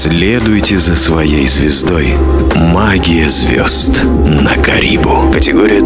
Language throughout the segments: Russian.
Следуйте за своей звездой. Магия звезд на Карибу. Категория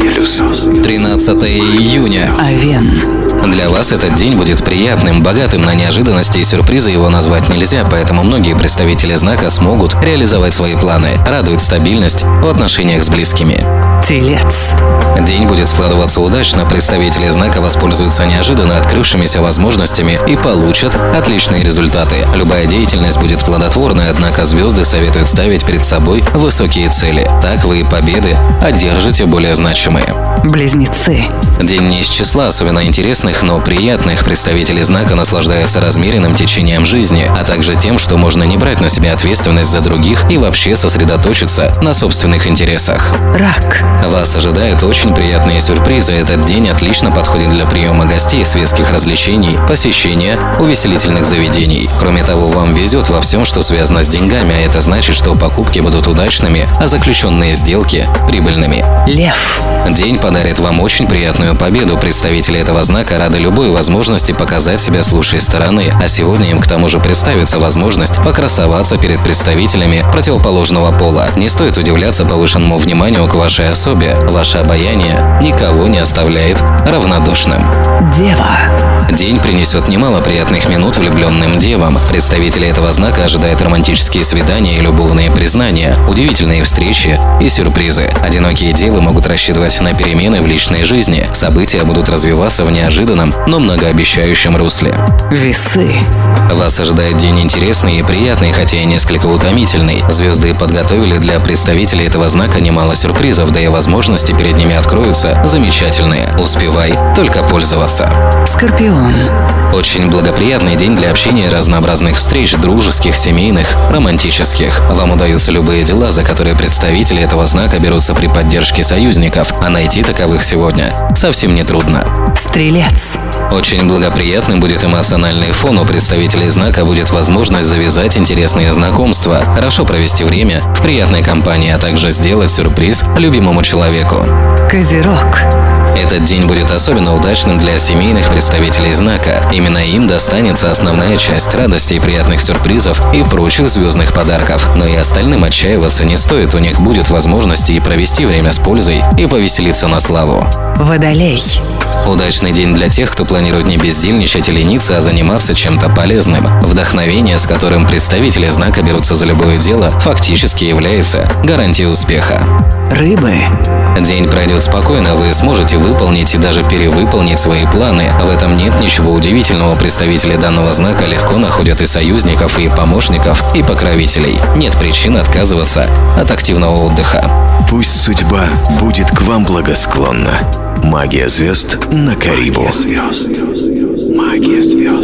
12+. 13 июня. Овен. Для вас этот день будет приятным, богатым на неожиданности и сюрпризы его назвать нельзя, поэтому многие представители знака смогут реализовать свои планы. Радует стабильность в отношениях с близкими. Телец. День будет складываться удачно, представители знака воспользуются неожиданно открывшимися возможностями и получат отличные результаты. Любая деятельность будет плодотворной, однако звезды советуют ставить перед собой высокие цели. Так вы победы одержите более значимые. Близнецы. День не из числа особенно интересных, но приятных. Представители знака наслаждаются размеренным течением жизни, а также тем, что можно не брать на себя ответственность за других и вообще сосредоточиться на собственных интересах. Рак. Вас ожидают очень приятные сюрпризы. Этот день отлично подходит для приема гостей, светских развлечений, посещения увеселительных заведений. Кроме того, вам везет во всем, что связано с деньгами, а это значит, что покупки будут удачными, а заключенные сделки – прибыльными. Лев. День подарит вам очень приятную победу. Представители этого знака рады любой возможности показать себя с лучшей стороны, а сегодня им к тому же представится возможность покрасоваться перед представителями противоположного пола. Не стоит удивляться повышенному вниманию к вашей особе. Ваше обаяние никого не оставляет равнодушным. Дева. День принесет немало приятных минут влюбленным девам. Представители этого знака ожидают романтические свидания и любовные признания, удивительные встречи и сюрпризы. Одинокие девы могут рассчитывать на перемены в личной жизни. События будут развиваться в неожиданном, но многообещающем русле. Весы. Вас ожидает день интересный и приятный, хотя и несколько утомительный. Звезды подготовили для представителей этого знака немало сюрпризов, да и возможности перед ними откроются замечательные. Успевай только пользоваться. Скорпион. Очень благоприятный день для общения и разнообразных встреч, дружеских, семейных, романтических. Вам удаются любые дела, за которые представители этого знака берутся при поддержке союзников, а найти таковых сегодня совсем не трудно. Стрелец. Очень благоприятным будет эмоциональный фон. У представителей знака будет возможность завязать интересные знакомства, хорошо провести время в приятной компании, а также сделать сюрприз любимому человеку. Козерог. Этот день будет особенно удачным для семейных представителей знака. Именно им достанется основная часть радости и приятных сюрпризов и прочих звездных подарков. Но и остальным отчаиваться не стоит, у них будет возможность и провести время с пользой, и повеселиться на славу. Водолей. Удачный день для тех, кто планирует не бездельничать и лениться, а заниматься чем-то полезным. Вдохновение, с которым представители знака берутся за любое дело, фактически является гарантией успеха. Рыбы. День пройдет спокойно, вы сможете выполнить и даже перевыполнить свои планы. В этом нет ничего удивительного. Представители данного знака легко находят и союзников, и помощников, и покровителей. Нет причин отказываться от активного отдыха. Пусть судьба будет к вам благосклонна. Магия звезд на Карибу. Магия звезд.